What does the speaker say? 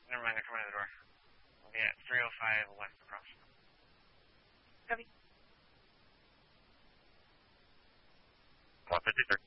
Never mind, they're coming to the door. We'll be at 305 west across. Copy. 153.